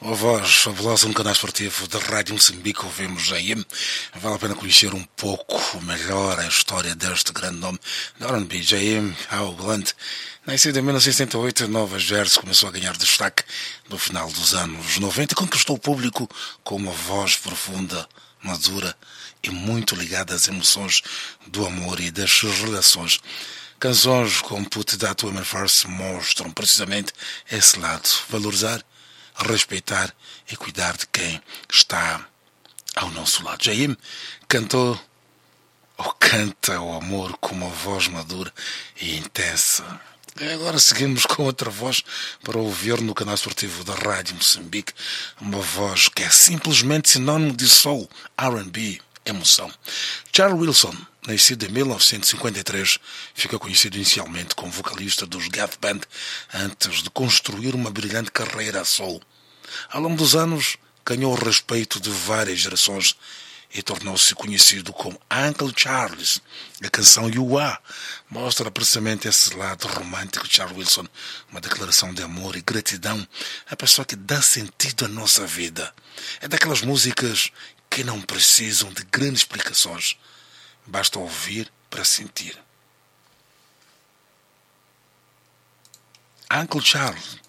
A voz fabulosa no canal esportivo da Rádio Moçambique, ouvimos aí. Vale a pena conhecer um pouco melhor a história deste grande nome da R&B, Jaime Al Blunt. Nascido em 1968, Nova Jersey, começou a ganhar destaque no final dos anos 90 e conquistou o público com uma voz profunda, madura e muito ligada às emoções do amor e das suas relações. Canções como Put That Woman First mostram precisamente esse lado, valorizar, respeitar e cuidar de quem está ao nosso lado. Jaime cantou ou canta o amor com uma voz madura e intensa. E agora seguimos com outra voz para ouvir no canal esportivo da Rádio Moçambique, uma voz que é simplesmente sinónimo de soul, R&B, emoção. Charles Wilson, nascido em 1953, ficou conhecido inicialmente como vocalista dos Gap Band antes de construir uma brilhante carreira a soul. Ao longo dos anos, ganhou o respeito de várias gerações e tornou-se conhecido como Uncle Charles. A canção You Are mostra precisamente esse lado romântico de Charles Wilson, uma declaração de amor e gratidão à pessoa que dá sentido à nossa vida. É daquelas músicas que não precisam de grandes explicações. Basta ouvir para sentir. Uncle Charles,